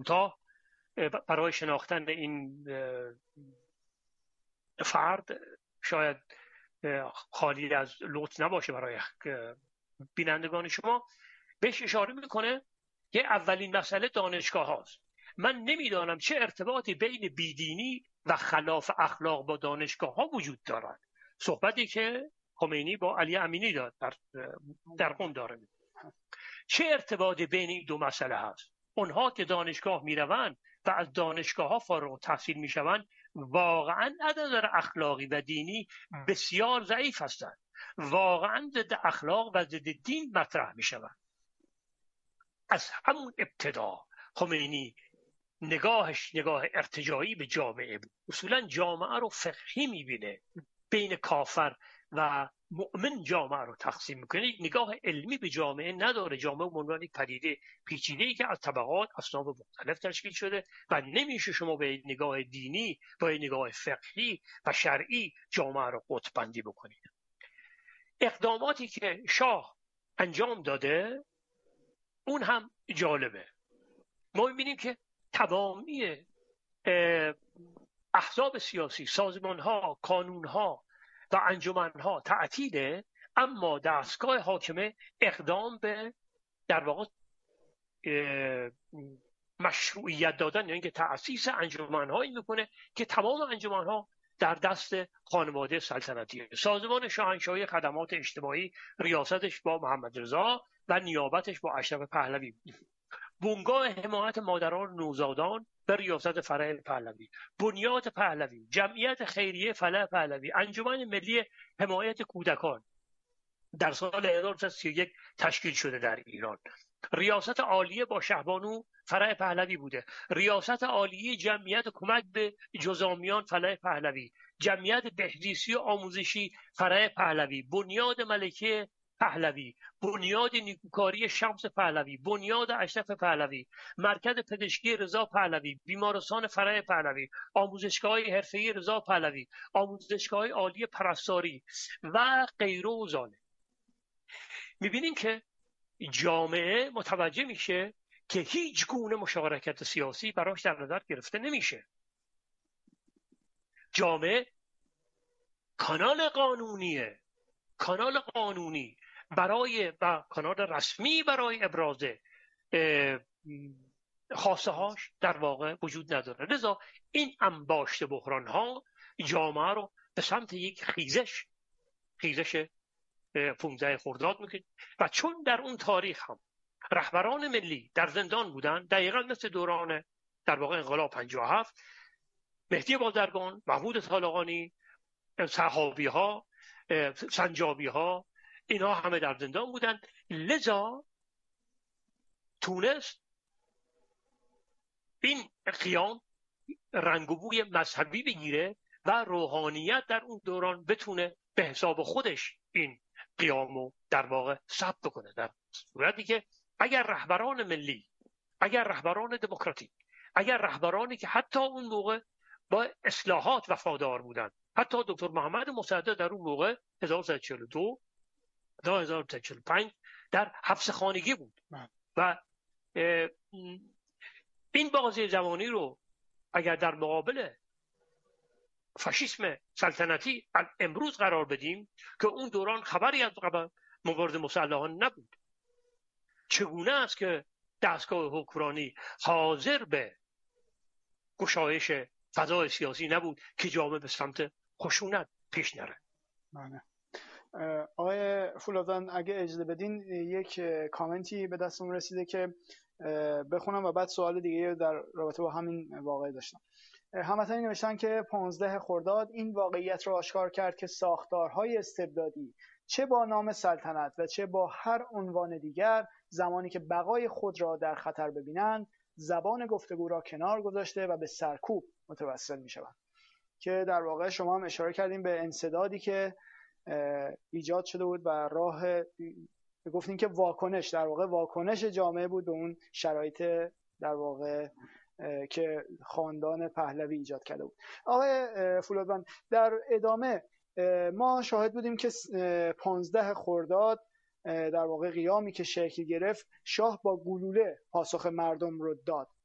کوتاه برای شناختن این فرد شاید خالی از لطف نباشه برای بینندگان شما، بهش اشاره میکنه که اولین مسئله دانشگاه هاست. من نمیدانم چه ارتباطی بین بیدینی و خلاف اخلاق با دانشگاه ها وجود دارد. صحبتی که خمینی با علی امینی داد در قم داره. چه ارتباطی بین این دو مسئله هست؟ اونها که دانشگاه میروند و از دانشگاه ها فارغ التحصیل میشوند واقعا از نظر اخلاقی و دینی بسیار ضعیف هستند، واقعا ضد اخلاق و ضد دین مطرح میشوند. از همون ابتدا خمینی نگاهش نگاه ارتجاعی به جامعه بود. اصولا جامعه رو فقهی میبینه، بین کافر و مؤمن جامعه رو تقسیم میکنه، نگاه علمی به جامعه نداره. جامعه به عنوان یک پدیده پیچیده‌ای که از طبقات اصناف مختلف تشکیل شده و نمیشه شما به نگاه دینی با نگاه فقهی و شرعی جامعه رو قطب بندی بکنید. اقداماتی که شاه انجام داده اون هم جالبه. ما می‌بینیم که تمامی احزاب سیاسی، سازمان‌ها، کانون‌ها و انجمن‌ها تعطیله، اما دستگاه حاکمه اقدام به در واقع مشروعیت دادن، یعنی که تأسیس انجمن‌هایی میکنه که تمام انجمن‌ها در دست خانواده سلطنتیه. سازمان شاهنشاهی خدمات اجتماعی ریاستش با محمد رضا و نیابتش با اشرف پهلوی، بنگاه حمایت مادران نوزادان به ریاست فرح پهلوی، بنیاد پهلوی، جمعیت خیریه فلاح پهلوی، انجمن ملی حمایت کودکان در سال 1931 تشکیل شده در ایران. ریاست عالیه با شهبانو فرح پهلوی بوده، ریاست عالیه جمعیت کمک به جزامیان فلاح پهلوی، جمعیت بهزیستی و آموزشی فرح پهلوی، بنیاد ملکه پهلوی، بنیاد نیکوکاری شمس پهلوی، بنیاد اشرف پهلوی، مرکز پزشکی رضا پهلوی، بیمارستان فرح پهلوی، آموزشگاه حرفه‌ای رضا پهلوی، آموزشگاه عالی پرستاری و غیره و ذالک. می‌بینیم که جامعه متوجه میشه که هیچ گونه مشارکت سیاسی براش در نظر گرفته نمیشه. جامعه کانال قانونی برای و کانال رسمی برای ابراز خواسته هاش در واقع وجود نداره. لذا این انباشت بحران ها جامعه رو به سمت یک خیزش 15 خرداد میکنه. و چون در اون تاریخ هم رهبران ملی در زندان بودن، دقیقا مثل دوران در واقع انقلاب 57، مهدی بازرگان، محمود طالقانی، صحابی ها، سنجابی ها، اینا همه در زندان بودن. لذا تونست این قیام رنگ و بوی مذهبی بگیره و روحانیت در اون دوران بتونه به حساب خودش این قیامو در واقع ثبت بکنه، در صورتی که اگر رهبران ملی، اگر رهبران دموکراتیک، اگر رهبرانی که حتی اون موقع با اصلاحات وفادار بودن، حتی دکتر محمد مصدق در اون موقع 1342 تا 1345 در حبس خانگی بود و این بازی زمانی رو اگر در مقابل فاشیسم سلطنتی امروز قرار بدیم که اون دوران خبری از مبارزه مسلحانه نبود، چگونه است که دستگاه حکمرانی حاضر به گشایش فضای سیاسی نبود که جامعه به سمت خشونت پیش نره؟ آقای فولادان اگه اجازه بدین یک کامنتی به دستم رسیده که بخونم و بعد سوال دیگه در رابطه با همین واقعه داشتم. هموطنی نوشتن که 15 خرداد این واقعیت را آشکار کرد که ساختارهای استبدادی چه با نام سلطنت و چه با هر عنوان دیگر زمانی که بقای خود را در خطر ببینند زبان گفتگو را کنار گذاشته و به سرکوب متوسل می شوند. که در واقع شما هم اشاره کردیم به انسدادی که ایجاد شده بود و راه گفتین که واکنش در واقع واکنش جامعه بود به اون شرایط در واقع که خاندان پهلوی ایجاد کرده بود. آقای فولادوان در ادامه ما شاهد بودیم که 15 خرداد در واقع قیامی که شکل گرفت، شاه با گلوله پاسخ مردم رو داد